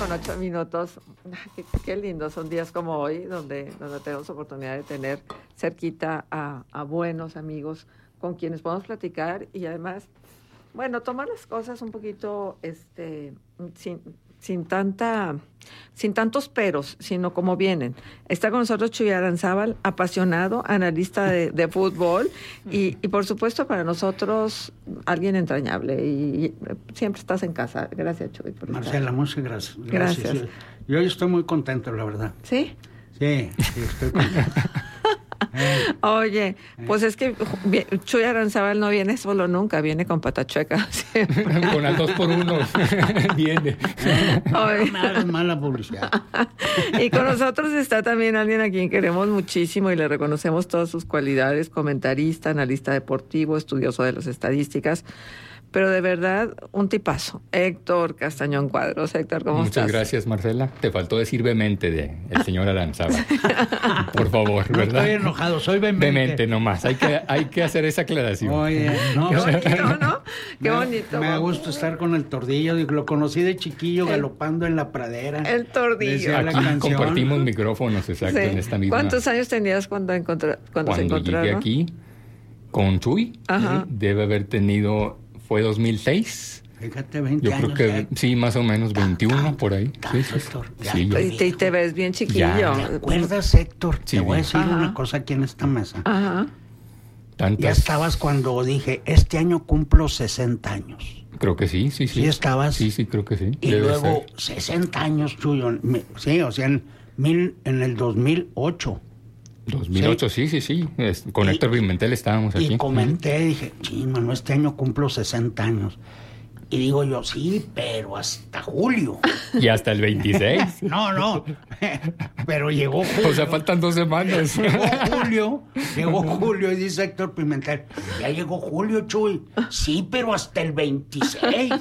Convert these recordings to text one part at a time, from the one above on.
con 8 minutos. Qué lindo, son días como hoy, donde tenemos oportunidad de tener cerquita a buenos amigos con quienes podemos platicar y además, bueno, tomar las cosas un poquito sin tantos peros, sino como vienen. Está con nosotros Chuy Aranzábal, apasionado, analista de fútbol y por supuesto para nosotros alguien entrañable y siempre estás en casa. Gracias, Chuy. Marcela, muchas gracias. Gracias. Yo hoy estoy muy contento, la verdad. ¿Sí? Sí, estoy contento. Oye, pues es que Chuy Aranzábal no viene solo nunca, viene con patachueca siempre. Con el 2x1 viene. No me hagas mala publicidad. Y con nosotros está también alguien a quien queremos muchísimo y le reconocemos todas sus cualidades: comentarista, analista deportivo, estudioso de las estadísticas, pero de verdad un tipazo. Héctor Castañón Cuadros. Héctor, ¿cómo estás? Muchas gracias, Marcela. Te faltó decir vehemente del señor Aranzábal. Por favor, No ¿verdad? estoy enojado, soy vehemente. Vehemente nomás. Hay que hacer esa aclaración. Oye, no, Qué bonito, ¿no? Qué bonito. Me da gusto estar con el Tordillo. Lo conocí de chiquillo galopando en la pradera. El Tordillo. Decía la Aquí canción. compartimos micrófonos, exacto, Sí. en esta misma. ¿Cuántos años tenías cuando se encontraron? Llegué aquí con Chuy, Ajá. debe haber tenido... Fue 2006. Fíjate, 20 Yo años. creo que sí, más o menos 21 por ahí. Sí, sí, Héctor, ya sí, estoy Y te ves bien chiquillo. Ya. ¿Te acuerdas, Héctor? Sí, Te voy a bien. decir Ajá. una cosa aquí en esta mesa. Ajá. tantas. Ya estabas cuando dije, este año cumplo 60 años. Creo que sí. ¿Sí estabas? Sí, creo que sí. Y Debe luego, ser. 60 años, Chuyo. Sí, o sea, en el 2008. 2008, sí. Con Y- Héctor Pimentel estábamos aquí. Y comenté, dije, sí, mano, este año cumplo 60 años. Y digo yo, sí, pero hasta julio. Y hasta el 26. No, pero llegó julio. O sea, faltan 2 semanas. Llegó julio y dice Héctor Pimentel, ya llegó julio, Chuy. Sí, pero hasta el 26.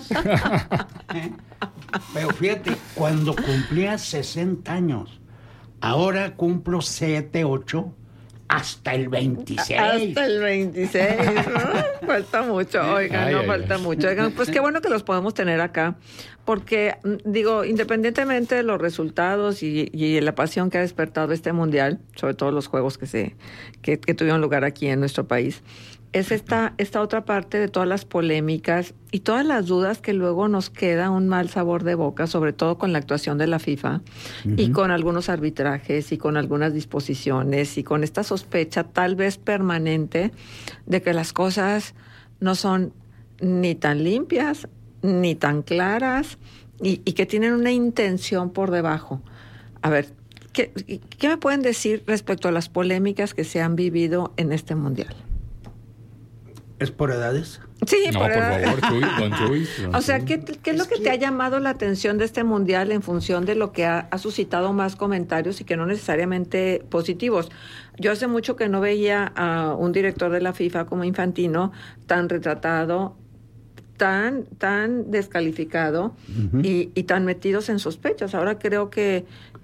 Pero fíjate, cuando cumplía 60 años, ahora cumplo 7, 8, hasta el 26. Hasta el 26, ¿no? Falta mucho, oigan, Ay, no ay, falta ay. mucho. Oigan, pues qué bueno que los podemos tener acá, porque, digo, independientemente de los resultados y la pasión que ha despertado este mundial, sobre todo los juegos que tuvieron lugar aquí en nuestro país, es esta otra parte de todas las polémicas y todas las dudas que luego nos queda un mal sabor de boca, sobre todo con la actuación de la FIFA y con algunos arbitrajes y con algunas disposiciones y con esta sospecha tal vez permanente de que las cosas no son ni tan limpias ni tan claras y que tienen una intención por debajo. A ver, ¿qué me pueden decir respecto a las polémicas que se han vivido en este mundial? ¿Es por edades? Sí, No, por favor, Chuy, don Chuy. O sea, ¿qué es lo que te ha llamado la atención de este mundial en función de lo que ha suscitado más comentarios y que no necesariamente positivos? Yo hace mucho que no veía a un director de la FIFA como Infantino tan retratado, tan descalificado y tan metidos en sospechas. Ahora creo que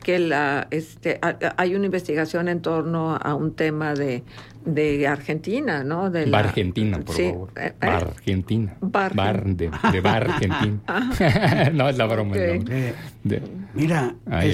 hay una investigación en torno a un tema de Argentina, ¿no? Bar Argentina, por favor. Bar Argentina. De Bar Argentina. No, es la broma. Ok. Es la broma. Mira, Ay,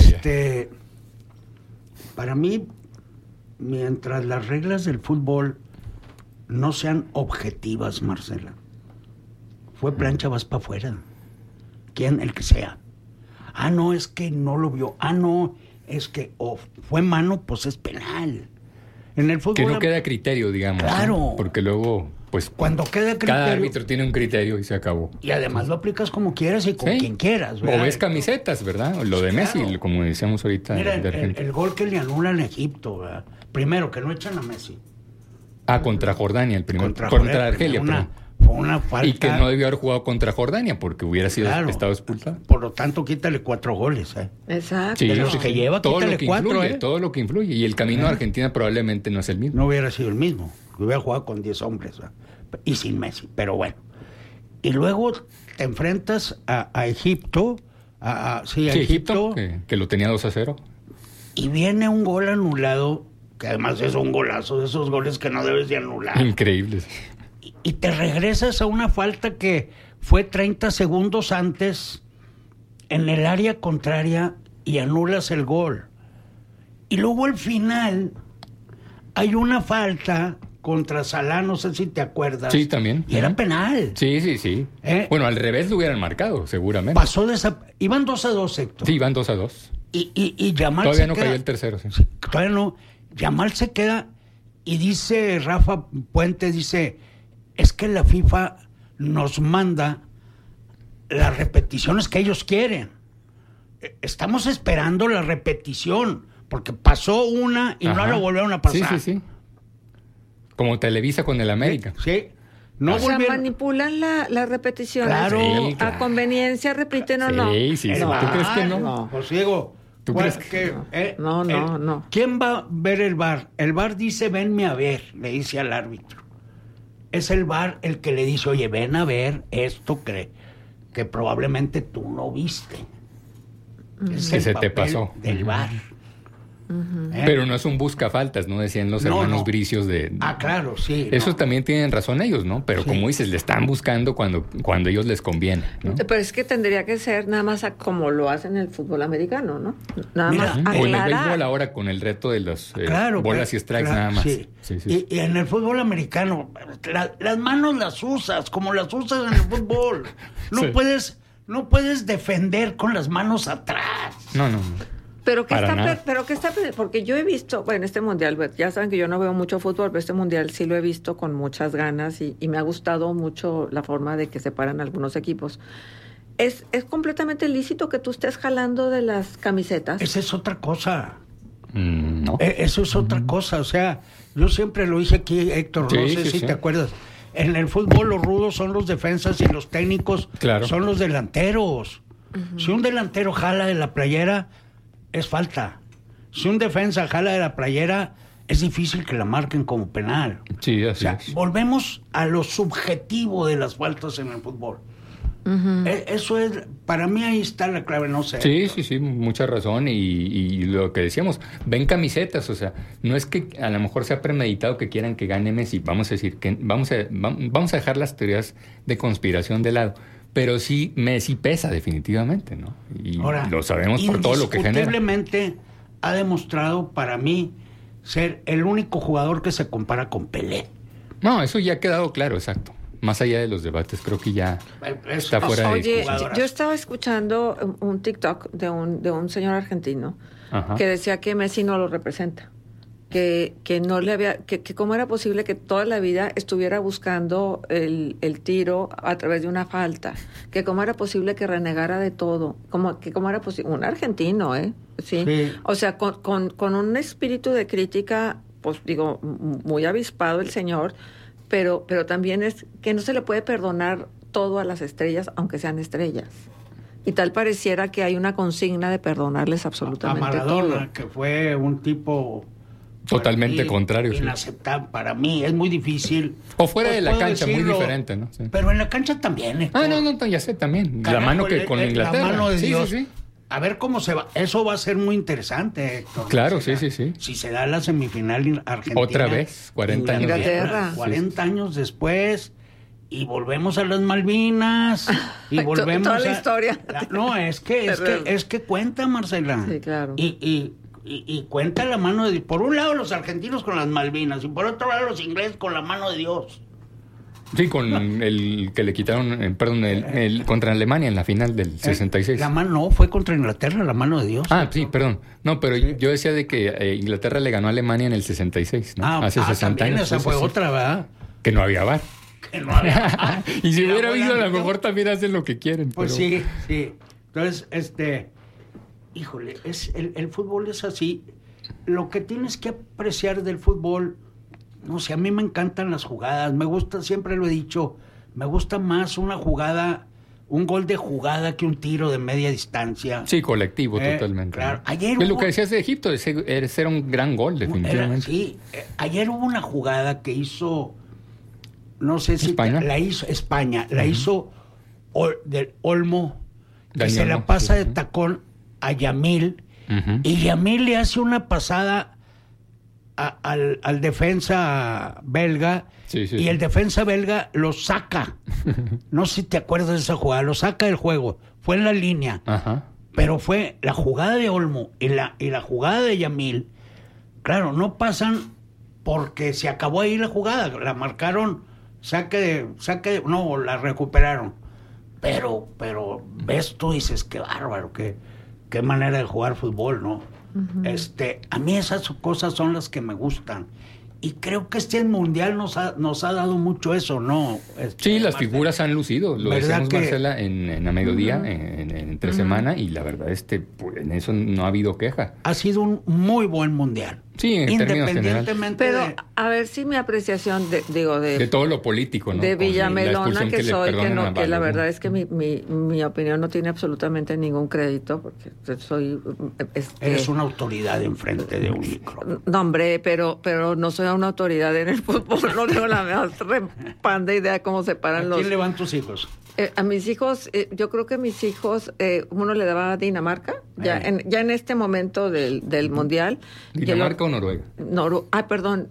para mí, mientras las reglas del fútbol no sean objetivas, Marcela, fue plancha, vas para afuera. ¿Quién? El que sea. Ah, no, es que no lo vio. Ah, no, es que fue mano, pues es penal. En el fútbol... Que no queda criterio, digamos. Claro. ¿No? Porque luego, pues... Cuando queda criterio... Cada árbitro tiene un criterio y se acabó. Y además lo aplicas como quieras y con Sí. quien quieras. O ¿verdad? ves camisetas, ¿verdad? Lo de Messi, Claro. como decíamos ahorita Mira, de Argentina. el gol que le anulan a Egipto, ¿verdad? Primero, que no echan a Messi. Contra Jordania, el primer. Contra Jordania, Argelia, perdón. Fue una falta. Y que no debió haber jugado contra Jordania porque hubiera sido estado expulsado. Por lo tanto, quítale 4 goles. Exacto. Sí, De los que lleva, todo quítale lo que 4, influye, todo lo que influye. Y el camino a Argentina probablemente no es el mismo. No hubiera sido el mismo. Hubiera jugado con 10 hombres. ¿verdad? Y sin Messi, pero bueno. Y luego te enfrentas a Egipto. Sí, Egipto. Que lo tenía 2-0. Y viene un gol anulado, que además es un golazo, de esos goles que no debes de anular. Increíbles. Y te regresas a una falta que fue 30 segundos antes en el área contraria y anulas el gol. Y luego al final hay una falta contra Salah, no sé si te acuerdas. Sí, también. Y era penal. Sí. Bueno, al revés lo hubieran marcado, seguramente. Pasó iban 2-2, Héctor. Sí, iban 2-2. Y Yamal todavía no cayó el tercero. Sí. Todavía no. Yamal se queda y dice Rafa Puente, dice, es que la FIFA nos manda las repeticiones que ellos quieren. Estamos esperando la repetición, porque pasó una y no la volvieron a pasar. Sí. Como Televisa con el América. Sí. No manipulan la repetición. Claro. A conveniencia repiten o no. Sí. ¿Tú crees que no? Pues digo, ¿tú crees que no? ¿Quién va a ver el VAR? El VAR dice, venme a ver, le dice al árbitro. Es el VAR el que le dice, oye, ven a ver esto que probablemente tú no viste. Es que se te pasó. Del VAR. Pero no es un buscafaltas, ¿no? Decían los hermanos Bricios de... claro, sí. Eso también tienen razón ellos, ¿no? Pero como dices, le están buscando cuando ellos les conviene, ¿no? Pero es que tendría que ser nada más como lo hacen en el fútbol americano, ¿no? Nada más aclarar. O en el béisbol ahora con el reto de los bolas y strikes nada más. Sí. Y en el fútbol americano, las manos las usas como las usas en el fútbol. No puedes defender con las manos atrás. No. Pero qué está, porque yo he visto, bueno, este mundial, ya saben que yo no veo mucho fútbol, pero este mundial sí lo he visto con muchas ganas y me ha gustado mucho la forma de que separan algunos equipos. ¿Es completamente lícito que tú estés jalando de las camisetas? Esa es otra cosa. No. Eso es otra cosa. O sea, yo siempre lo dije aquí, Héctor, no sé si te acuerdas. En el fútbol los rudos son los defensas y los técnicos son los delanteros. Si un delantero jala de la playera, es falta. Si un defensa jala de la playera, es difícil que la marquen como penal. Sí, así es. Volvemos a lo subjetivo de las faltas en el fútbol. Eso es, para mí ahí está la clave, no sé. Sí, mucha razón. Y lo que decíamos, ven camisetas, o sea, no es que a lo mejor sea premeditado que quieran que gane Messi. Vamos a decir que vamos a dejar las teorías de conspiración de lado. Pero sí, Messi pesa definitivamente, ¿no? Y ahora, lo sabemos por todo lo que genera. Indiscutiblemente ha demostrado para mí ser el único jugador que se compara con Pelé. No, eso ya ha quedado claro, exacto. Más allá de los debates, creo que ya está fuera de discusión. Yo estaba escuchando un TikTok de un señor argentino que decía que Messi no lo representa. Que no le había, que cómo era posible que toda la vida estuviera buscando el tiro a través de una falta, que cómo era posible que renegara de todo, cómo era posible, un argentino, sí. O sea, con un espíritu de crítica, pues digo, muy avispado el señor, pero también es que no se le puede perdonar todo a las estrellas, aunque sean estrellas. Y tal pareciera que hay una consigna de perdonarles absolutamente a Maradona, todo. Que fue un tipo totalmente contrario. Inaceptable para mí, es muy difícil. O fuera de la cancha, muy diferente, ¿no? Sí. Pero en la cancha también. No, ya sé, también. Carajo, la mano que con Inglaterra. La mano de Dios. Sí. A ver cómo se va. Eso va a ser muy interesante, Héctor. Claro, sí. Si se da la semifinal Argentina. Otra vez, 40 años. Inglaterra. 40 años después. Y volvemos a las Malvinas. Y volvemos toda la historia. Es que cuenta, Marcela. Sí, claro. Y cuenta la mano de Dios. Por un lado los argentinos con las Malvinas y por otro lado los ingleses con la mano de Dios. Sí, con el que le quitaron, el contra Alemania en la final del 66. La mano no, fue contra Inglaterra, la mano de Dios. Sí, perdón. No, pero yo decía de que Inglaterra le ganó a Alemania en el 66, ¿no? Hace 60 años. Esa fue otra, ¿verdad? Que no había VAR. Y si hubiera habido, a lo mejor también hacen lo que quieren. Pues pero... sí. Entonces, híjole, el fútbol es así. Lo que tienes que apreciar del fútbol, no sé, a mí me encantan las jugadas. Me gusta, siempre lo he dicho, me gusta más una jugada, un gol de jugada que un tiro de media distancia. Sí, colectivo, totalmente. Claro. Ayer lo que decías de Egipto, ese era un gran gol, definitivamente. Ayer hubo una jugada que hizo, no sé si la hizo España, la hizo del Olmo, que se la pasa de tacón a Yamil, y Yamil le hace una pasada al defensa belga, y el defensa belga lo saca. No sé si te acuerdas de esa jugada, lo saca del juego. Fue en la línea. Ajá. Pero fue la jugada de Olmo y la jugada de Yamil. Claro, no pasan porque se acabó ahí la jugada. La marcaron, no, la recuperaron. Pero ves tú, dices, qué bárbaro, qué manera de jugar fútbol, ¿no? Uh-huh. A mí esas cosas son las que me gustan. Y creo que este mundial nos ha dado mucho eso, ¿no? Sí, las figuras han lucido. Lo decíamos, Marcela, en a mediodía, uh-huh, entre semana, y la verdad, pues, en eso no ha habido queja. Ha sido un muy buen mundial. Sí, en independientemente. Pero a ver si mi apreciación de todo lo político, ¿no? De Villamelona que soy, que la verdad es que mi opinión no tiene absolutamente ningún crédito, porque soy eres una autoridad enfrente de un micro. No, hombre, pero no soy una autoridad en el fútbol, no tengo la más repanda idea de cómo se paran los. ¿A quién le van tus hijos? A mis hijos, yo creo que mis hijos, uno le daba a Dinamarca, ya en este momento del mundial. ¿Dinamarca o Noruega? Perdón.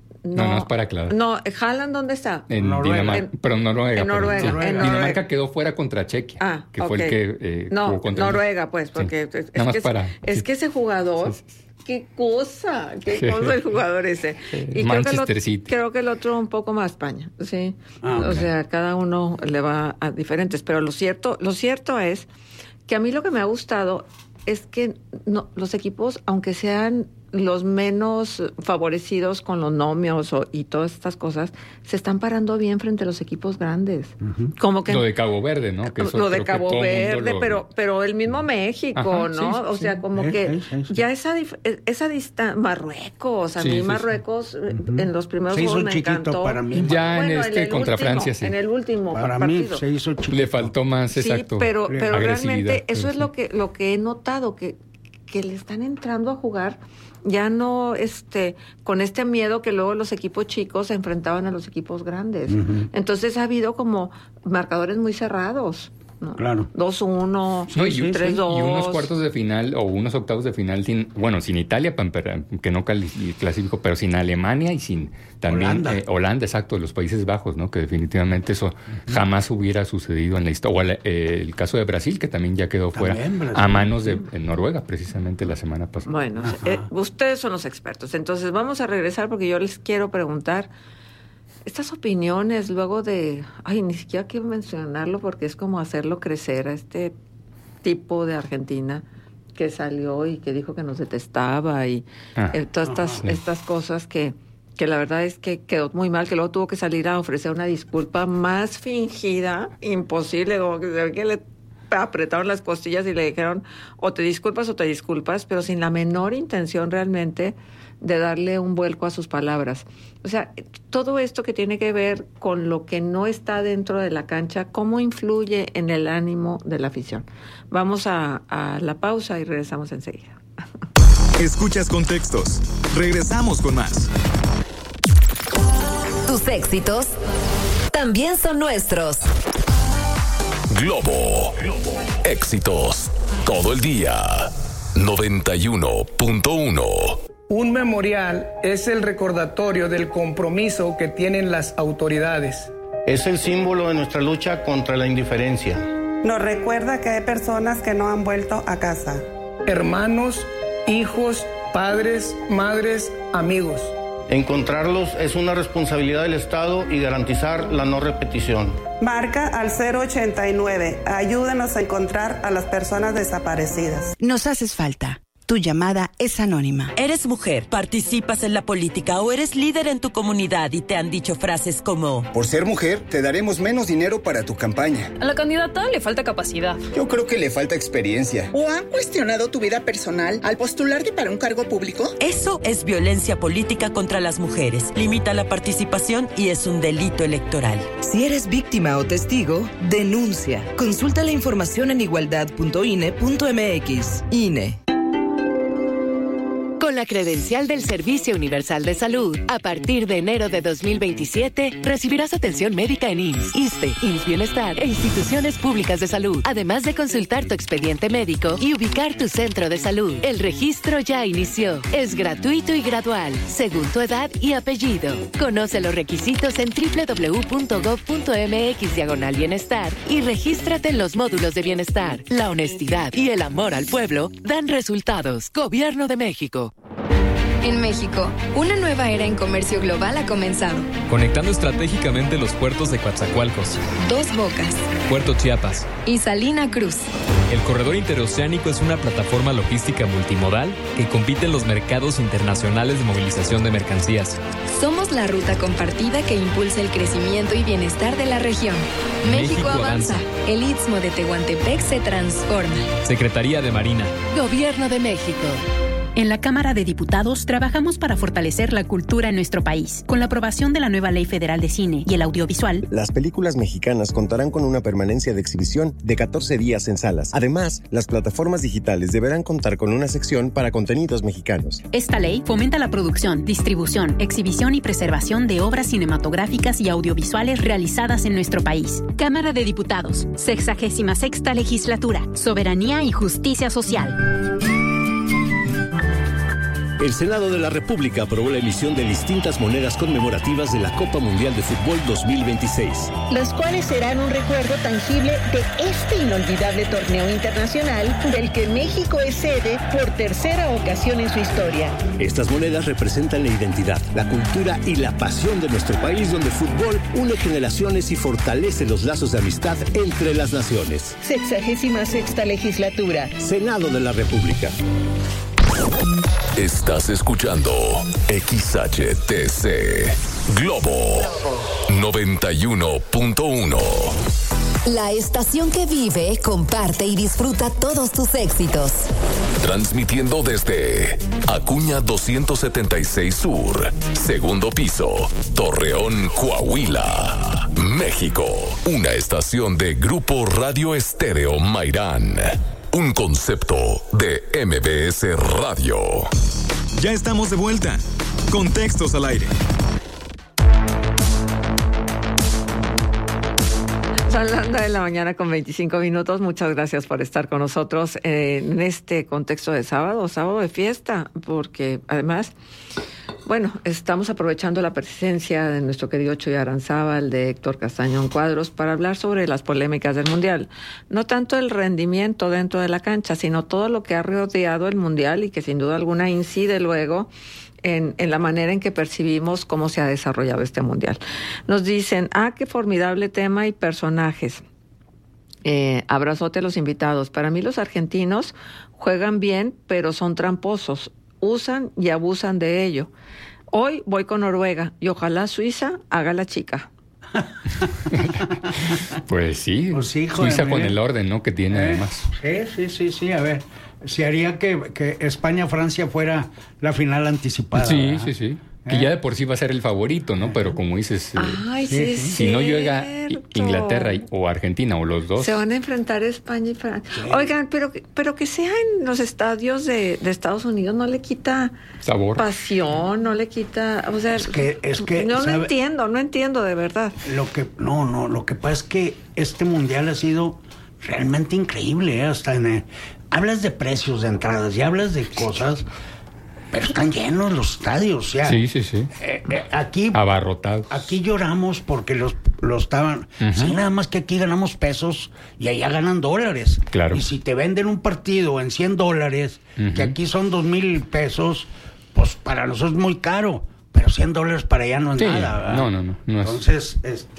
No es para aclarar. No, ¿Haaland dónde está? En Dinamarca, pero Noruega. En Noruega. Sí. En Noruega. Dinamarca quedó fuera contra Chequia, que fue el que jugó contra Noruega, pues, porque sí. es que ese jugador... Sí. Qué cosa el jugador ese. Y Manchester City. Creo que el otro un poco más España, sí. Okay. O sea, cada uno le va a diferentes, pero lo cierto es que a mí lo que me ha gustado es que los equipos, aunque sean los menos favorecidos con los nomios y todas estas cosas, se están parando bien frente a los equipos grandes. Uh-huh. Como que lo de Cabo Verde, ¿no? Que lo de Cabo Verde, pero el mismo México, ajá, ¿no? Sí, o sea, como que ya esa distancia, Marruecos, a mí Marruecos en los primeros juegos me encantó. Para mí. Ya en contra Francia, sí. En el último para partido. Mí se hizo chiquito. Le faltó más, exacto. Sí, pero realmente eso es lo que he notado, que le están entrando a jugar ya no con este miedo que luego los equipos chicos se enfrentaban a los equipos grandes. Uh-huh. Entonces ha habido como marcadores muy cerrados, ¿no? Claro. 2-1, 3-2. Y unos cuartos de final o unos octavos de final sin Italia, que no clasificó, pero sin Alemania y sin también Holanda, exacto, los Países Bajos, ¿no? Que definitivamente eso jamás hubiera sucedido en la historia. O el caso de Brasil, que también ya quedó fuera a manos de Noruega, precisamente la semana pasada. Bueno, ustedes son los expertos. Entonces vamos a regresar porque yo les quiero preguntar estas opiniones luego de... ni siquiera quiero mencionarlo porque es como hacerlo crecer a este tipo de Argentina que salió y que dijo que nos detestaba y todas estas cosas que la verdad es que quedó muy mal, que luego tuvo que salir a ofrecer una disculpa más fingida, imposible, como que le apretaron las costillas y le dijeron o te disculpas, pero sin la menor intención realmente de darle un vuelco a sus palabras. O sea, todo esto que tiene que ver con lo que no está dentro de la cancha, ¿cómo influye en el ánimo de la afición? Vamos a la pausa y regresamos enseguida. Escuchas Contextos. Regresamos con más. Tus éxitos también son nuestros. Globo. Éxitos todo el día. 91.1. Un memorial es el recordatorio del compromiso que tienen las autoridades. Es el símbolo de nuestra lucha contra la indiferencia. Nos recuerda que hay personas que no han vuelto a casa. Hermanos, hijos, padres, madres, amigos. Encontrarlos es una responsabilidad del Estado y garantizar la no repetición. Marca al 089. Ayúdanos a encontrar a las personas desaparecidas. Nos haces falta. Tu llamada es anónima. Eres mujer, participas en la política o eres líder en tu comunidad y te han dicho frases como: por ser mujer, te daremos menos dinero para tu campaña. A la candidata le falta capacidad. Yo creo que le falta experiencia. ¿O han cuestionado tu vida personal al postularte para un cargo público? Eso es violencia política contra las mujeres. Limita la participación y es un delito electoral. Si eres víctima o testigo, denuncia. Consulta la información en igualdad.ine.mx. INE. Con la credencial del Servicio Universal de Salud, a partir de enero de 2027, recibirás atención médica en IMSS, ISSSTE, IMSS Bienestar e instituciones públicas de salud, además de consultar tu expediente médico y ubicar tu centro de salud. El registro ya inició. Es gratuito y gradual, según tu edad y apellido. Conoce los requisitos en www.gov.mx/bienestar y regístrate en los módulos de bienestar. La honestidad y el amor al pueblo dan resultados. Gobierno de México. En México, una nueva era en comercio global ha comenzado. Conectando estratégicamente los puertos de Coatzacoalcos, Dos Bocas, Puerto Chiapas y Salina Cruz. El corredor interoceánico es una plataforma logística multimodal que compite en los mercados internacionales de movilización de mercancías. Somos la ruta compartida que impulsa el crecimiento y bienestar de la región. México avanza. El Istmo de Tehuantepec se transforma. Secretaría de Marina. Gobierno de México. En la Cámara de Diputados trabajamos para fortalecer la cultura en nuestro país. Con la aprobación de la nueva Ley Federal de Cine y el Audiovisual, las películas mexicanas contarán con una permanencia de exhibición de 14 días en salas. Además, las plataformas digitales deberán contar con una sección para contenidos mexicanos. Esta ley fomenta la producción, distribución, exhibición y preservación de obras cinematográficas y audiovisuales realizadas en nuestro país. Cámara de Diputados, 66ª Legislatura, Soberanía y Justicia Social. El Senado de la República aprobó la emisión de distintas monedas conmemorativas de la Copa Mundial de Fútbol 2026. Las cuales serán un recuerdo tangible de este inolvidable torneo internacional del que México es sede por tercera ocasión en su historia. Estas monedas representan la identidad, la cultura y la pasión de nuestro país, donde el fútbol une generaciones y fortalece los lazos de amistad entre las naciones. 66ª Legislatura. Senado de la República. Estás escuchando XHTC Globo 91.1. La estación que vive, comparte y disfruta todos tus éxitos. Transmitiendo desde Acuña 276 Sur, segundo piso, Torreón, Coahuila, México. Una estación de Grupo Radio Estéreo Mairán. Un concepto de MBS Radio. Ya estamos de vuelta. Contextos al aire. Son las 9 de la mañana con 25 minutos. Muchas gracias por estar con nosotros en este contexto de sábado de fiesta, porque además, bueno, estamos aprovechando la presencia de nuestro querido Chuy Aranzábal, de Héctor Castañón Cuadros, para hablar sobre las polémicas del Mundial. No tanto el rendimiento dentro de la cancha, sino todo lo que ha rodeado el Mundial y que sin duda alguna incide luego en la manera en que percibimos cómo se ha desarrollado este Mundial. Nos dicen, qué formidable tema y personajes. Abrazote a los invitados. Para mí los argentinos juegan bien, pero son tramposos. Usan y abusan de ello. Hoy voy con Noruega y ojalá Suiza haga la chica. Pues sí, Suiza con el orden, ¿no? Que tiene además. Sí, a ver. Se haría que España-Francia fuera la final anticipada. Sí. Que ya de por sí va a ser el favorito, ¿no? Pero como dices, si no llega Inglaterra o Argentina o los dos, se van a enfrentar España y Francia. Sí. Oigan, pero que sea en los estadios de Estados Unidos no le quita sabor, pasión, no le quita, o sea, es que no entiendo de verdad. Lo que pasa es que este mundial ha sido realmente increíble, hasta hablas de precios de entradas y hablas de cosas. Pero están llenos los estadios, o sea. Sí. Aquí abarrotados. Aquí lloramos porque los estaban. Uh-huh. Sí, nada más que aquí ganamos pesos y allá ganan dólares. Claro. Y si te venden un partido en $100, uh-huh, que aquí son 2,000 pesos, pues para nosotros es muy caro. Pero $100 para allá no es nada, ¿verdad? No Entonces,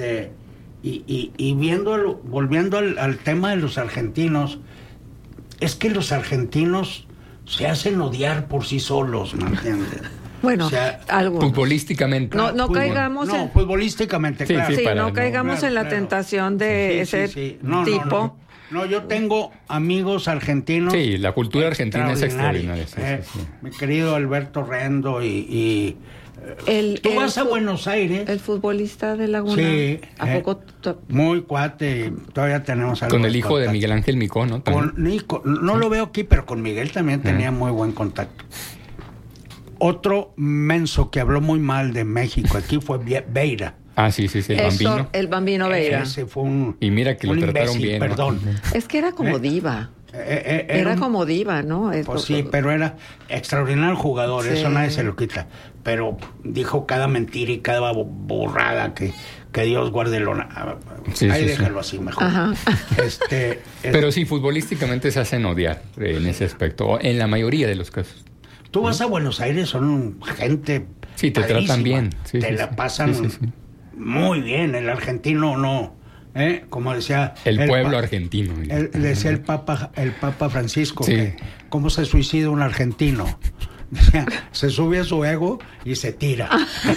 volviendo al tema de los argentinos, es que los argentinos se hacen odiar por sí solos, ¿me entiendes? Bueno, futbolísticamente. No caigamos en... futbolísticamente, claro. No caigamos en la tentación de ese tipo. No, yo tengo amigos argentinos. Sí, la cultura argentina es extraordinaria. Mi querido Alberto Rendo y tú vas a Buenos Aires. El futbolista de Laguna. Sí. ¿A poco? Muy cuate, todavía tenemos algo. Con el hijo de Miguel Ángel Micó, ¿no? Con Nico, no lo veo aquí, pero con Miguel también tenía muy buen contacto. Otro menso que habló muy mal de México aquí fue Beira. Ah, sí, Bambino. El Bambino Beira. Ese fue un... Y mira que lo trataron bien. Perdón. Es que era como diva. Era como diva, ¿no? Pues sí, pero era extraordinario jugador, eso nadie se lo quita. Pero dijo cada mentira y cada borrada que Dios guarde el honor. Ahí déjalo así mejor. Pero sí, futbolísticamente se hacen odiar en ese aspecto, en la mayoría de los casos. Tú vas a Buenos Aires, son gente sí, te padrísima. Tratan bien. Sí, te la pasan muy bien. El argentino no... como decía el pueblo argentino. Decía el Papa Francisco que cómo se suicida un argentino. Decía, se sube a su ego y se tira.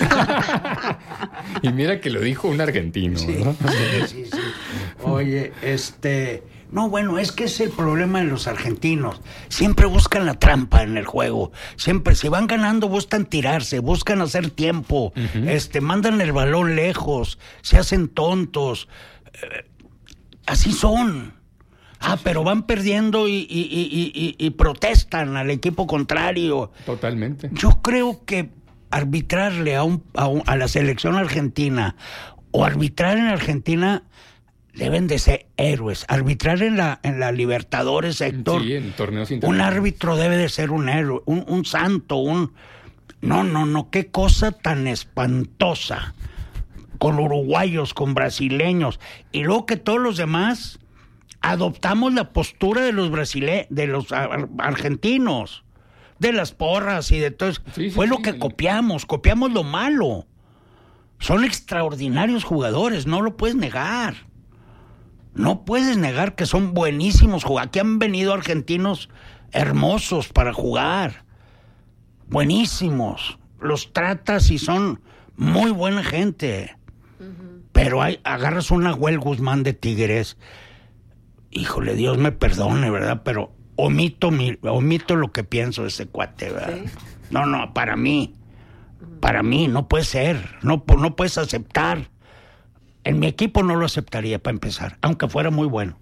Y mira que lo dijo un argentino, ¿no? Sí. Oye, no, bueno, es que es el problema de los argentinos. Siempre buscan la trampa en el juego. Siempre, si van ganando, buscan tirarse, buscan hacer tiempo. Mandan el balón lejos, se hacen tontos. Así son. Pero van perdiendo y protestan al equipo contrario. Totalmente. Yo creo que arbitrarle a la selección argentina o arbitrar en Argentina deben de ser héroes. Arbitrar en la Libertadores, Héctor. Sí, en torneos internacionales. Un árbitro debe de ser un héroe, un santo, No, qué cosa tan espantosa. Con uruguayos, con brasileños. Y luego que todos los demás adoptamos la postura de los argentinos. De las porras y de todo eso. Fue lo que copiamos lo malo. Son extraordinarios jugadores, no lo puedes negar. No puedes negar que son buenísimos jugadores. Aquí han venido argentinos hermosos para jugar. Buenísimos. Los tratas y son muy buena gente. Pero agarras un Nahuel Guzmán de Tigres. Híjole, Dios me perdone, ¿verdad? Pero omito lo que pienso de ese cuate, ¿verdad? ¿Sí? No, para mí no puede ser. No puedes aceptar. En mi equipo no lo aceptaría para empezar, aunque fuera muy bueno.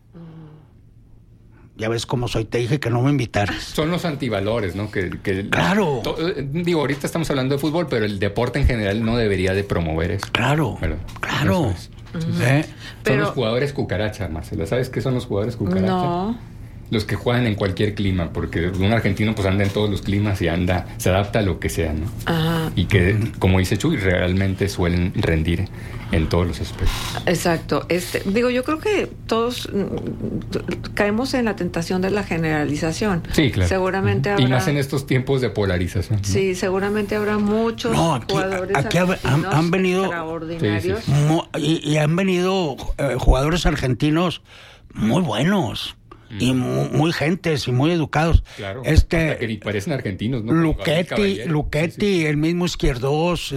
Ya ves cómo soy, te dije que no me invitaras. Son los antivalores, ¿no? Claro. Ahorita estamos hablando de fútbol, pero el deporte en general no debería de promover eso. Claro, ¿verdad? claro. Son los jugadores cucaracha, Marcela. ¿Sabes qué son los jugadores cucaracha? No. Los que juegan en cualquier clima, porque un argentino pues anda en todos los climas y se adapta a lo que sea, ¿no? Ajá. Y que, como dice Chuy, realmente suelen rendir en todos los aspectos. Exacto. Yo creo que todos caemos en la tentación de la generalización. Sí, claro. Seguramente habrá... Y más en estos tiempos de polarización, ¿no? Sí, seguramente habrá muchos jugadores aquí han venido extraordinarios. Y han venido jugadores argentinos muy buenos. Y muy gentes y muy educados. Claro, hasta que ni parecen argentinos, ¿no? Luchetti, el mismo Izquierdos,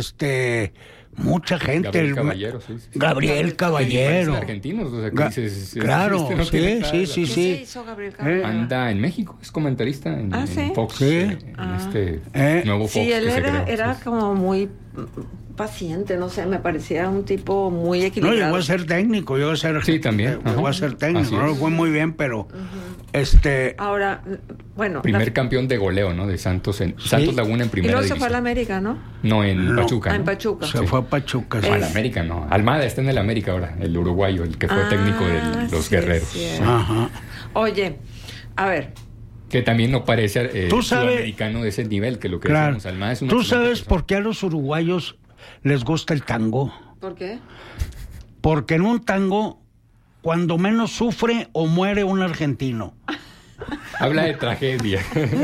mucha gente. Gabriel Caballero. Argentinos, o sea, que dices, claro, no sí. ¿Qué hizo Gabriel Caballero? Anda en México, es comentarista en Fox, sí. Nuevo Fox. Sí, él era como muy paciente, no sé, me parecía un tipo muy equilibrado. No, llegó a ser técnico, Sí, también. Llegó a ser técnico, no fue muy bien, pero Ahora, bueno... Primer campeón de goleo, ¿no? De Santos Laguna en primera división. Y luego se fue a la América, ¿no? No, en Pachuca. En Pachuca. Se fue a Pachuca. A la América, no. Almada está en el América ahora, el uruguayo, el que fue técnico de los Guerreros. Ajá. Oye, a ver... Que también no parece sudamericano de ese nivel, que lo que decimos, Almada es una... ¿Tú sabes por qué a los uruguayos les gusta el tango? ¿Por qué? Porque en un tango, cuando menos sufre o muere un argentino. Habla de tragedia.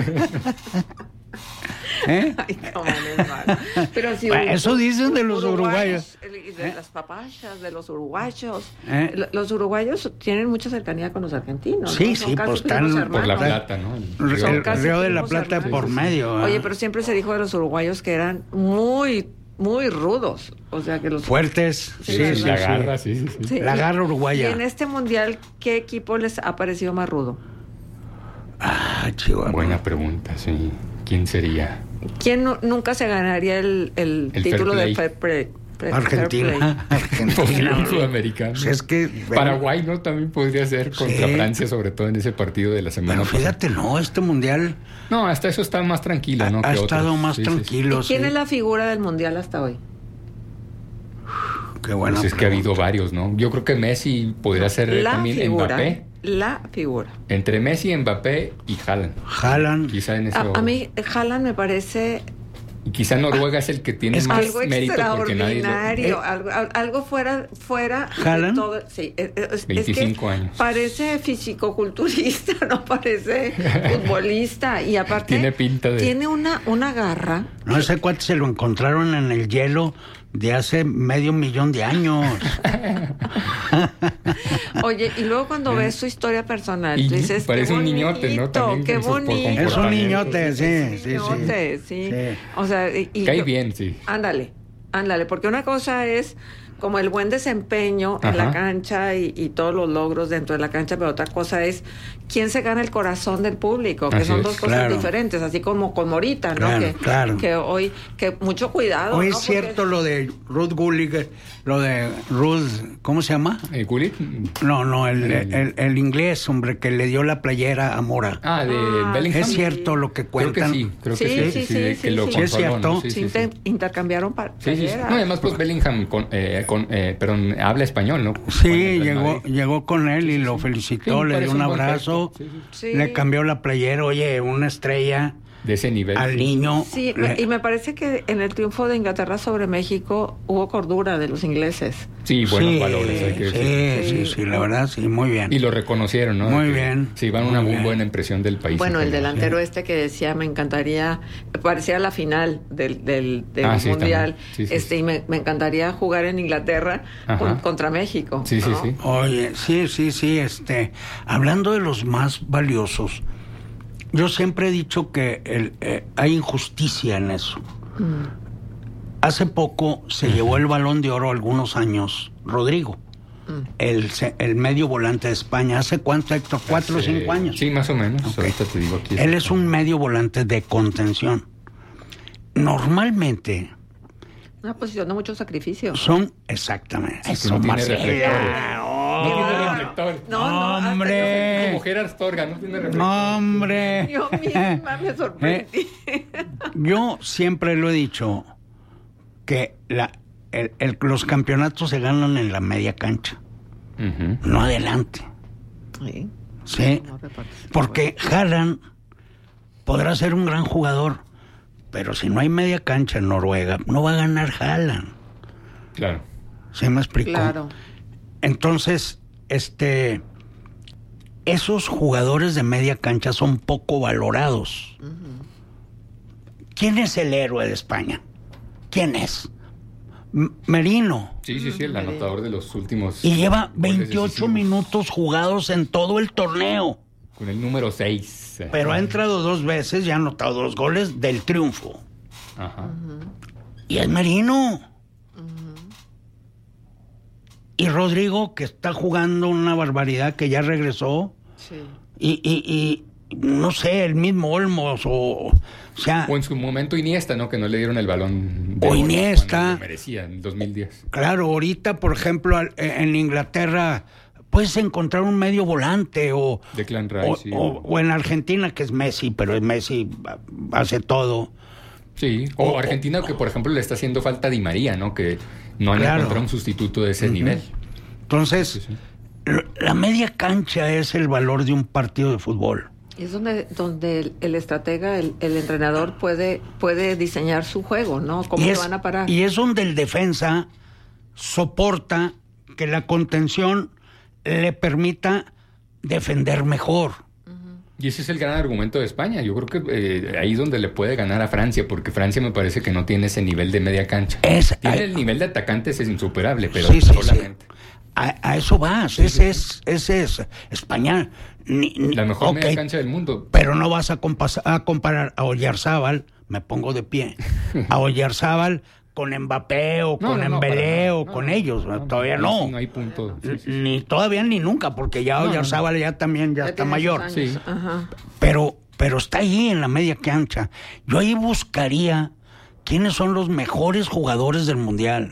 Ay, cómo es malo. Pero si eso dicen de los uruguayos. De las papachas, de los uruguayos. Los uruguayos tienen mucha cercanía con los argentinos. Sí, ¿no? pues están por la Plata, ¿no? El Río de la Plata por medio. Oye, pero siempre se dijo de los uruguayos que eran muy rudos, o sea que los fuertes, la garra, sí. La garra uruguaya. Y en este mundial, ¿qué equipo les ha parecido más rudo? Chihuahua. Buena pregunta, sí. ¿Quién sería? ¿Quién nunca se ganaría el título de fair play? Argentina. Un sudamericano. Pues es que Paraguay, ¿no? También podría ser contra Francia, sobre todo en ese partido de la semana pasada. Fíjate, no, este mundial. No, hasta eso está más tranquilo, ¿no? Ha estado más tranquilo. ¿Y quién es la figura del mundial hasta hoy? Qué buena pues es que ha habido varios, ¿no? Yo creo que Messi podría ser también figura, Mbappé. La figura. Entre Messi, Mbappé y Haaland. Haaland. Quizá en a mí Haaland me parece... Y quizá Noruega es el que tiene más algo mérito porque nadie algo fuera ¿Haaland? de todo. Sí, 25 años. Parece fisicoculturista, no parece futbolista. Y aparte tiene pinta de... Tiene una garra. No, ese cuate se lo encontraron en el hielo de hace 500,000 de años. Oye, y luego cuando ves su historia personal, y tú dices, parece un niñote, ¿no? También qué bonito. Es un niñote, sí. O sea, cae bien, sí. Ándale, porque una cosa es como el buen desempeño en la cancha y todos los logros dentro de la cancha, pero otra cosa es quién se gana el corazón del público, que son dos cosas diferentes, así como ahorita, ¿no? Que hoy, que mucho cuidado. Hoy ¿no? es cierto lo de Ruth Gullit, lo de Ruth, ¿cómo se llama? ¿Gullit? No, el inglés, hombre, que le dio la playera a Mora. De Bellingham. Es cierto lo que cuentan. Creo que sí. Que lo es cierto. Sí. Intercambiaron playeras. No, además pues Bellingham habla español, ¿no? Sí, llegó con él y lo felicitó, le dio un abrazo, le cambió la playera, oye, una estrella de ese nivel al niño. Sí, y me parece que en el triunfo de Inglaterra sobre México hubo cordura de los ingleses. Sí, buenos valores, hay que decir. Sí, la verdad, sí, muy bien. Y lo reconocieron, ¿no? Muy bien. Sí, van una muy buena impresión del país. Bueno, el delantero que decía, me encantaría, parecía la final del Mundial, y me encantaría jugar en Inglaterra contra México. Sí. Oye, sí, hablando de los más valiosos, yo siempre he dicho que hay injusticia en eso. Hace poco se llevó el Balón de Oro algunos años Rodrigo, el medio volante de España. ¿Hace cuánto, Héctor? 4 o 5 años. Sí, más o menos. Okay. Ahorita te digo aquí. Él es un medio volante de contención. Normalmente... Una posición de mucho sacrificio. Exactamente. Sí, no tiene reflectores. No tiene reflector. No, hombre. Como Gerard Astorga, no tiene reflector. Hombre. Yo misma me sorprendí. Yo siempre lo he dicho que los campeonatos se ganan en la media cancha, no adelante. Sí. Porque Haaland podrá ser un gran jugador, pero si no hay media cancha en Noruega, no va a ganar Haaland. Claro. ¿Sí me explicó? Claro. Entonces, esos jugadores de media cancha son poco valorados. ¿Quién es el héroe de España? ¿Quién es? Merino. Sí, el anotador de los últimos... Y lleva 28 minutos jugados en todo el torneo. Con el número 6. Pero ha entrado 2 veces y ha anotado 2 goles del triunfo. Y es Merino. Y Rodrigo, que está jugando una barbaridad, que ya regresó. Sí. Y no sé, el mismo Olmos o en su momento Iniesta, ¿no? Que no le dieron el balón de Iniesta. Lo merecía en 2010. Claro, ahorita, por ejemplo, en Inglaterra puedes encontrar un medio volante o Declan Rice, o en Argentina, que es Messi, pero Messi hace todo. Sí, o Argentina, que por ejemplo le está haciendo falta Di María, ¿no? Que no han encontrado un sustituto de ese nivel. Entonces, la media cancha es el valor de un partido de fútbol. Es donde el estratega, el entrenador puede diseñar su juego, ¿no? ¿Cómo lo van a parar? Y es donde el defensa soporta que la contención le permita defender mejor. Y ese es el gran argumento de España. Yo creo que ahí es donde le puede ganar a Francia, porque Francia me parece que no tiene ese nivel de media cancha. Tiene el nivel de atacantes, es insuperable, pero solamente. A eso vas. Ese es España. La mejor media cancha del mundo. Pero no vas a comparar a Oyarzábal, me pongo de pie, a Oyarzábal con Mbappé o con Embelé o con ellos. Todavía no. No hay punto. Ni todavía ni nunca, porque ya Oyarzábal ya está mayor. Sí. Pero está ahí en la media cancha. Yo ahí buscaría quiénes son los mejores jugadores del Mundial.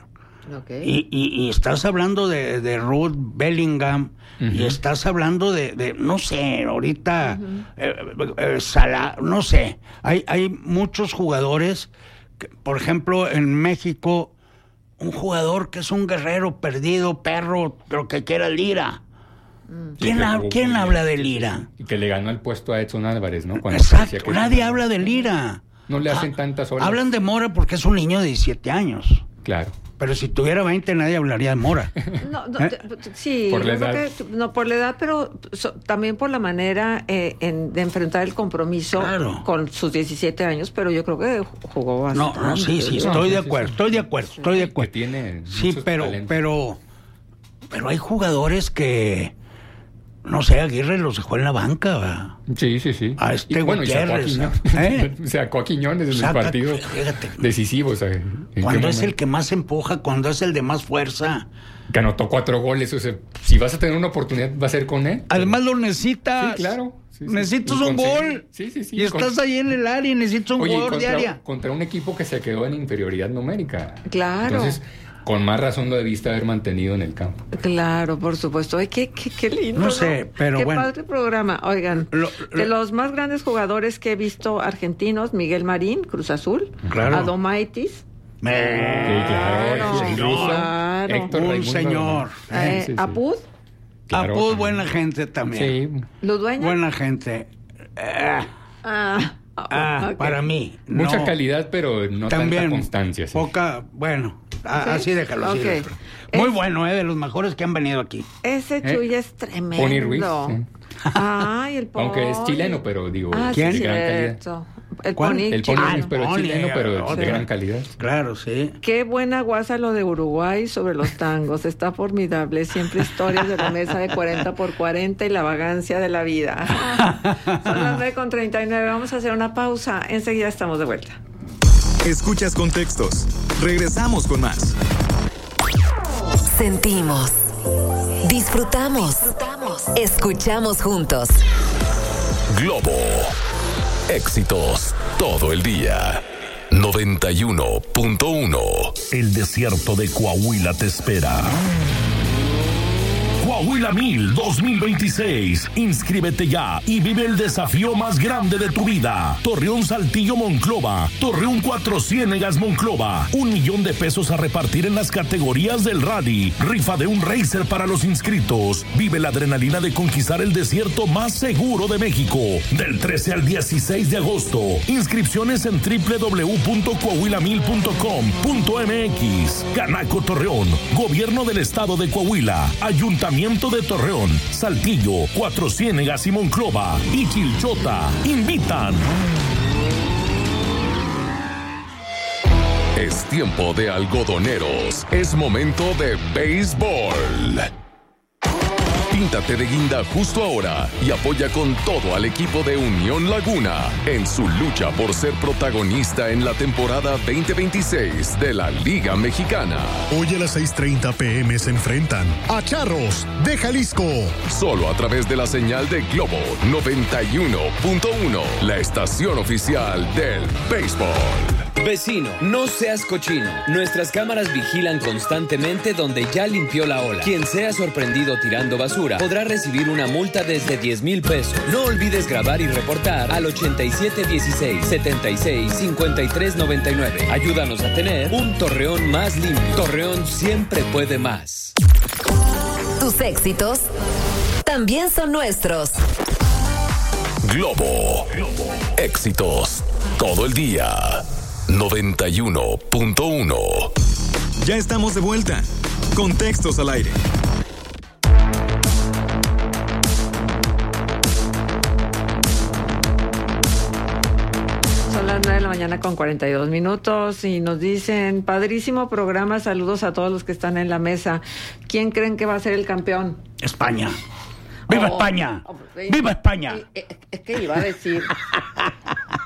Okay. Y estás hablando de Ruth Bellingham, y estás hablando de no sé, ahorita Salah, no sé. Hay muchos jugadores, que, por ejemplo, en México, un jugador que es un guerrero perdido, perro, pero que quiera Lira. ¿Quién habla de Lira? Y que le ganó el puesto a Edson Álvarez, ¿no? Exacto, nadie habla de Lira. No le hacen tantas horas. Hablan de Mora porque es un niño de 17 años. Claro. Pero si tuviera 20 nadie hablaría de Mora. Sí, por la edad. No por la edad, pero también por la manera de enfrentar el compromiso con sus 17 años, pero yo creo que jugó bastante. No, sí, estoy de acuerdo. Que tiene sí, pero hay jugadores que, no sé, Aguirre los dejó en la banca, ¿verdad? Sí. A Gutiérrez. Sacó a Quiñones en los partidos decisivos. Cuando es el que más empuja, cuando es el de más fuerza. Que anotó 4 goles. O sea, si vas a tener una oportunidad, va a ser con él. Además lo necesitas. Sí, claro. Necesitas un gol. Sí. Y estás ahí en el área y necesitas un gol de área. Contra un equipo que se quedó en inferioridad numérica. Claro. Entonces, con más razón lo debiste haber mantenido en el campo. Claro, por supuesto. Ay, qué lindo. No sé, pero qué bueno. Qué padre programa. Oigan, de los más grandes jugadores que he visto argentinos, Miguel Marín, Cruz Azul, Adomaitis. Claro. Héctor un señor. Apud. Claro, Apud, buena gente también. Sí. Ludueña. Buena gente. Okay. Para mí. Mucha calidad, pero no también tanta constancia. Sí. Poca, bueno, así déjalo. Así Okay. Muy bueno, de los mejores que han venido aquí. Ese Chuy es tremendo. Pony Ruiz. Ay, el Pony. Aunque es chileno, pero digo, ¿quién? de gran calidad. El Pony. El Pony Ruiz, pero es chileno, pero de gran calidad. Claro, sí. Qué buena guasa lo de Uruguay sobre los tangos. Está formidable. Siempre historias de la mesa de 40x40 y la vagancia de la vida. Son las 9:39. Vamos a hacer una pausa. Enseguida estamos de vuelta. Escuchas Contextos. Regresamos con más. Sentimos. Disfrutamos. Escuchamos juntos. Globo. Éxitos todo el día. 91.1. El desierto de Coahuila te espera. Coahuila 1000 2026. Inscríbete ya y vive el desafío más grande de tu vida. Torreón Saltillo Monclova. Torreón Cuatro Ciénegas Monclova. $1,000,000 a repartir en las categorías del rally. Rifa de un racer para los inscritos. Vive la adrenalina de conquistar el desierto más seguro de México. Del 13 al 16 de agosto. Inscripciones en www.coahuila1000.com.mx. Canaco Torreón. Gobierno del Estado de Coahuila. Ayuntamiento de Torreón, Saltillo, Cuatro Ciénegas y Monclova y Chilchota invitan. Es tiempo de algodoneros. Es momento de béisbol. Píntate de guinda justo ahora y apoya con todo al equipo de Unión Laguna en su lucha por ser protagonista en la temporada 2026 de la Liga Mexicana. Hoy a las 6:30 p.m. se enfrentan a Charros de Jalisco. Solo a través de la señal de Globo 91.1, la estación oficial del béisbol. Vecino, no seas cochino. Nuestras cámaras vigilan constantemente donde ya limpió la ola. Quien sea sorprendido tirando basura podrá recibir una multa desde 10,000 pesos. No olvides grabar y reportar al 8716-765399. Ayúdanos a tener un Torreón más limpio. Torreón siempre puede más. Tus éxitos también son nuestros. Globo. Éxitos todo el día. 91.1. Ya estamos de vuelta. Contextos al aire. Son las 9 de la mañana con 42 minutos y nos dicen, padrísimo programa, saludos a todos los que están en la mesa. ¿Quién creen que va a ser el campeón? España. ¡Viva España! ¡Viva España! Es que iba a decir...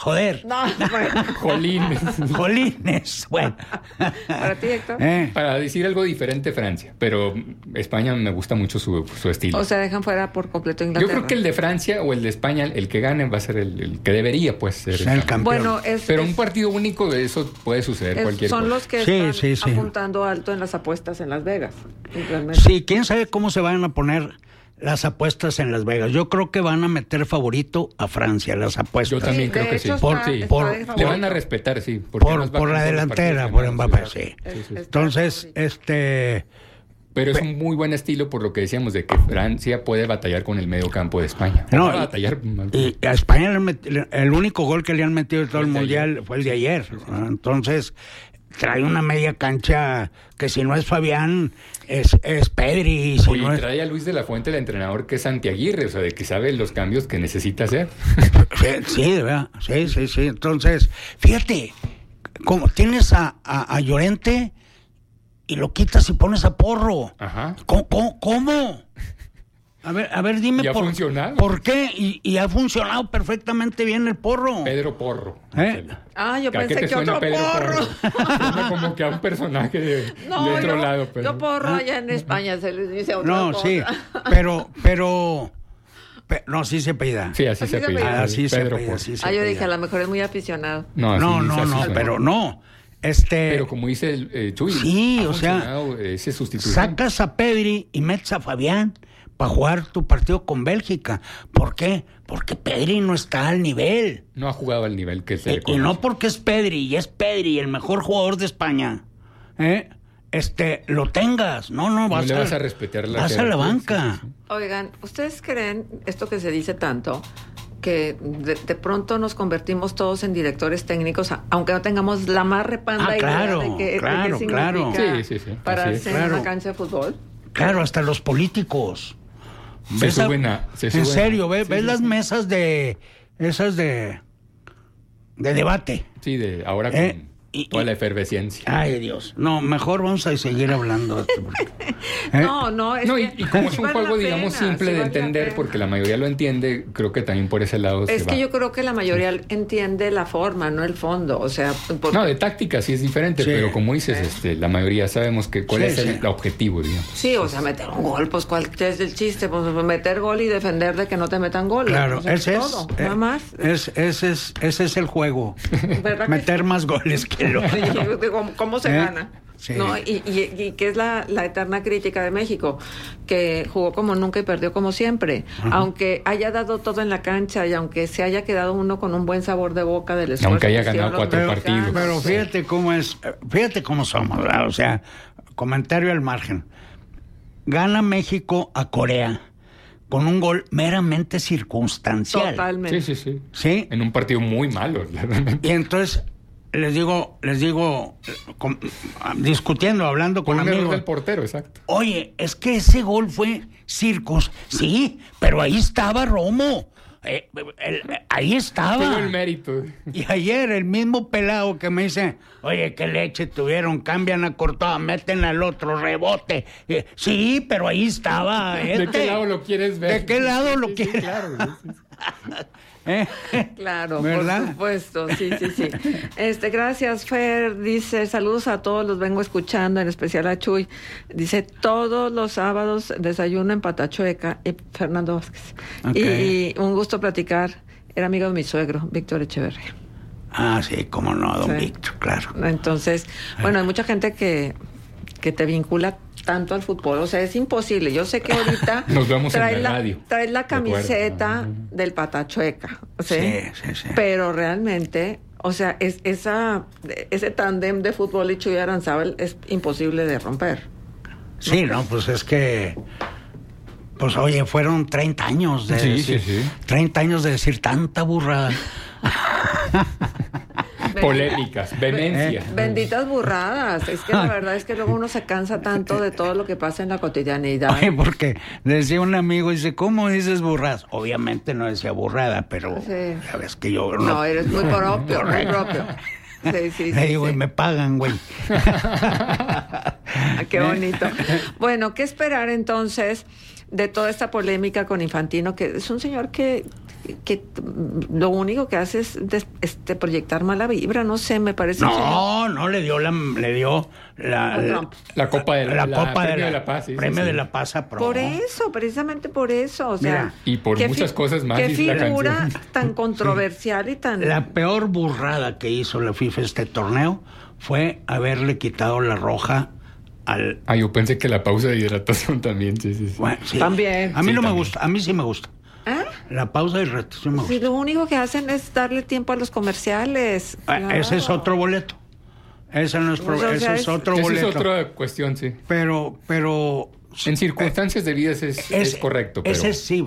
Joder. No, bueno. Jolines. Bueno. Para ti, Héctor. Para decir algo diferente, Francia. Pero España me gusta mucho su estilo. O sea, dejan fuera por completo Inglaterra. Yo creo que el de Francia o el de España, el que gane va a ser el que debería, pues, ser el campeón. Bueno, pero un partido único, de eso puede suceder cualquier cosa. Son los que están apuntando alto en las apuestas en Las Vegas. Sí, quién sabe cómo se van a poner las apuestas en Las Vegas. Yo creo que van a meter favorito a Francia, las apuestas. Yo también creo que sí. Le van a respetar, sí. Por la delantera, por Mbappé, sí. Entonces, Pero es un muy buen estilo por lo que decíamos de que Francia puede batallar con el medio campo de España. No, y a España el único gol que le han metido en todo el Mundial fue el de ayer. Entonces, trae una media cancha que si no es Fabián, es Pedri. Oye, no trae a Luis de la Fuente, el entrenador, que es Santiaguirre, o sea, de que sabe los cambios que necesita hacer. Sí, de verdad. Sí. Entonces, fíjate, como tienes a Llorente y lo quitas y pones a Porro. Ajá. ¿Cómo? A ver, dime ¿Y ha funcionado? ¿Por qué? Y ha funcionado perfectamente bien el Porro. Pedro Porro. Yo pensé que otro Porro. Suena como que a un personaje de otro lado. Pero... Yo Porro allá en España se les dice otra cosa. No, sí, pero no, sí se apellida. Sí, así se apellida. Así se Pedro apellida. Porro. Yo dije, a lo mejor es muy aficionado. No, pero no. Pero como dice Chuy, sí, o sea, ese sustituto. Sacas a Pedri y metes a Fabián para jugar tu partido con Bélgica. ¿Por qué? Porque Pedri no está al nivel. No ha jugado al nivel que se le conoce. Y no porque es Pedri, y es Pedri, el mejor jugador de España. Lo tengas. No vas a respetar vas a la banca. Sí. Oigan, ¿ustedes creen esto que se dice tanto? Que de pronto nos convertimos todos en directores técnicos, aunque no tengamos la más repanda idea de qué significa para hacer una cancha de fútbol. Claro, hasta los políticos. En serio, ¿ves las mesas de esas de debate? Sí, ahora con toda la efervescencia. Ay, Dios. No, mejor vamos a seguir hablando. Y como es un juego, digamos, simple de entender, porque la mayoría lo entiende, creo que también por ese lado es que yo creo que la mayoría entiende la forma, no el fondo. O sea, no, de táctica sí es diferente, pero como dices, la mayoría sabemos cuál es el objetivo, digamos. Sí, o sea, meter un gol, pues ¿cuál es el chiste? Pues meter gol y defender de que no te metan gol. Claro, ese es todo, nada más. Ese es el juego. Meter más goles que ¿Cómo se gana? Sí. ¿No? Y que es la eterna crítica de México, que jugó como nunca y perdió como siempre. Uh-huh. Aunque haya dado todo en la cancha y aunque se haya quedado uno con un buen sabor de boca del esfuerzo. Aunque haya ganado 4 partidos. Pero fíjate cómo somos, ¿verdad? O sea, comentario al margen. Gana México a Corea con un gol meramente circunstancial. Totalmente. Sí. En un partido muy malo, realmente. Y entonces les digo, discutiendo, hablando con amigos. Error del portero, exacto. Oye, es que ese gol fue sí, pero ahí estaba Romo. Ahí estaba. Tuvo el mérito. Y ayer el mismo pelado que me dice, oye, qué leche tuvieron, cambian a Courtois, meten al otro, rebote. Sí, pero ahí estaba. ¿De qué lado lo quieres ver? ¿De qué lado lo quieres? Claro. Claro, ¿verdad? Por supuesto, sí. Gracias, Fer. Dice, saludos a todos, los vengo escuchando, en especial a Chuy. Dice, todos los sábados desayuno en Patachueca. Y Fernando Vázquez. Okay. Y un gusto platicar. Era amigo de mi suegro, Víctor Echeverría. Ah, sí, cómo no, don Víctor, claro. Entonces, bueno, hay mucha gente que te vincula tanto al fútbol, o sea, es imposible. Yo sé que ahorita nos vemos en la radio. Traes la camiseta del Patachueca, ¿sí? Sí. Pero realmente, o sea, ese tándem de fútbol y Chuy Aranzábal es imposible de romper. Sí, no, pues es que pues oye, fueron 30 años de decir 30 años de decir tanta burrada. Polémicas, vehemencia. Benditas burradas. Es que la verdad es que luego uno se cansa tanto de todo lo que pasa en la cotidianidad. Oye, porque decía un amigo, dice, ¿cómo dices burradas? Obviamente no decía burrada, pero ya ves que yo no, eres muy propio, muy propio. Sí. Le digo, y me pagan, güey. Qué bonito. Bueno, ¿qué esperar entonces de toda esta polémica con Infantino, que es un señor que lo único que hace es proyectar mala vibra, no sé, me parece. No, le dio la Copa de la Paz. Premio de la Paz a Pro. Por eso, precisamente por eso, o sea. Mira, y por muchas cosas más. Qué figura tan controversial y tan. La peor burrada que hizo la FIFA este torneo fue haberle quitado la roja al. Yo pensé que la pausa de hidratación también, sí. Bueno, sí. También. A mí no me gusta, a mí sí me gusta. La pausa de hidratación me gusta. Sí, lo único que hacen es darle tiempo a los comerciales. Ese es otro boleto. Ese no es ese es otro boleto. Esa es otra cuestión, sí. Pero en circunstancias debidas es correcto. Pero... Ese sí.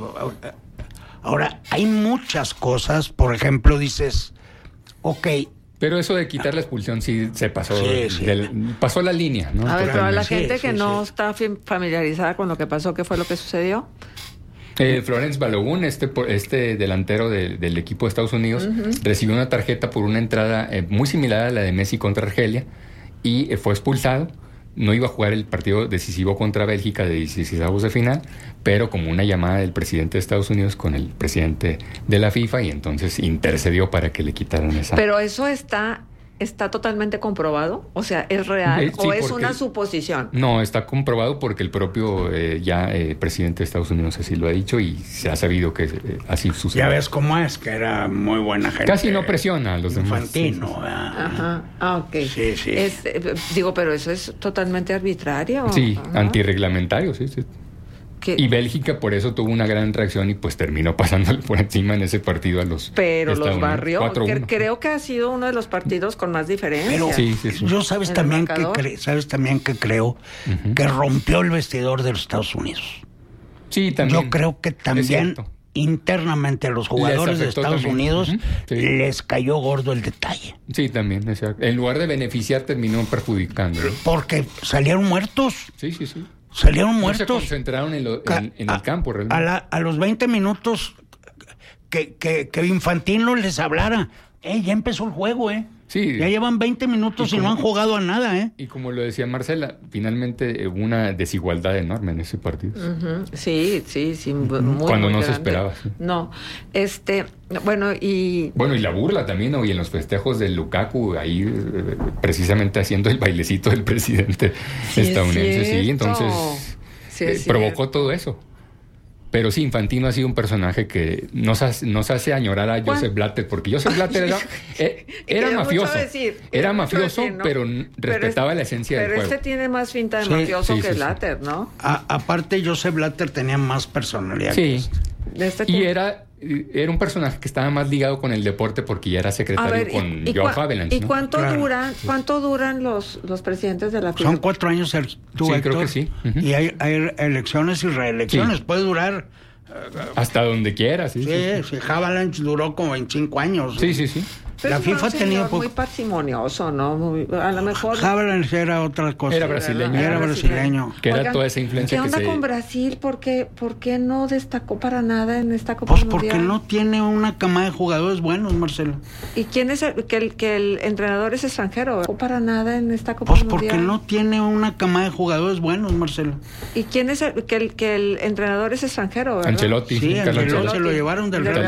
Ahora, hay muchas cosas, por ejemplo, dices, ok. Pero eso de quitar la expulsión sí se pasó. Pasó la línea, ¿no? A ver, pero a la gente que no está familiarizada con lo que pasó, ¿qué fue lo que sucedió? Florence Balogun, este delantero del equipo de Estados Unidos, recibió una tarjeta por una entrada muy similar a la de Messi contra Argelia y fue expulsado. No iba a jugar el partido decisivo contra Bélgica de 16avos de final, pero como una llamada del presidente de Estados Unidos con el presidente de la FIFA, y entonces intercedió para que le quitaran esa. Pero eso está totalmente comprobado, o sea, ¿es real o es una suposición? No, está comprobado porque el propio presidente de Estados Unidos así lo ha dicho y se ha sabido que así sucede. Ya ves cómo es, que era muy buena gente. Casi no presiona a los demás. Infantino. Ajá, ok. Sí. Pero eso es totalmente arbitrario. Sí, antirreglamentario, sí. Y Bélgica por eso tuvo una gran reacción y pues terminó pasándole por encima en ese partido a los. Pero los barrió. 4-1. Creo que ha sido uno de los partidos con más diferencia. Pero yo sabes también que creo que rompió el vestidor de los Estados Unidos. Sí, también. Yo creo que también internamente a los jugadores de Estados Unidos les cayó gordo el detalle. Sí, también. En lugar de beneficiar terminó perjudicando. Porque salieron muertos. Sí. Salieron muertos. No se concentraron en el campo, realmente. A los 20 minutos que Infantino les hablara. Ya empezó el juego, Sí. Ya llevan 20 minutos y no han jugado a nada, Y como lo decía Marcela, finalmente hubo una desigualdad enorme en ese partido. Sí, muy cuando no grande. se esperaba. Sí. No, Bueno, y la burla también, ¿no? Y en los festejos de Lukaku, ahí precisamente haciendo el bailecito del presidente estadounidense. Sí, entonces provocó todo eso. Pero sí, Infantino ha sido un personaje que nos hace añorar a Joseph Blatter, porque Joseph Blatter era mafioso. Era mafioso, pero respetaba la esencia del juego. Pero tiene más finta de mafioso que Blatter, ¿no? Aparte, Joseph Blatter tenía más personalidad. Sí. Y era un personaje que estaba más ligado con el deporte porque ya era secretario con Joe Havelange. ¿Y cuánto duran los presidentes de la FIFA? Son 4 años, creo que sí. Y hay elecciones y reelecciones. Puede durar hasta donde quiera. Sí, Havelange duró como 25 años. Sí. Pero la FIFA tenía muy parsimonioso, ¿no? A lo mejor. Havelange era otra cosa. Era brasileño. Que era toda esa influencia. ¿Qué onda con Brasil? ¿Por qué no destacó para nada en esta Copa Mundial? Porque no tiene una cama de jugadores buenos, Marcelo. ¿Y quién es que el entrenador es extranjero? ¿No para nada en esta Copa Mundial? Porque no tiene una cama de jugadores buenos, Marcelo. ¿Y quién es que el entrenador es extranjero? ¿verdad? Ancelotti. Sí, Ancelotti se lo llevaron del Real.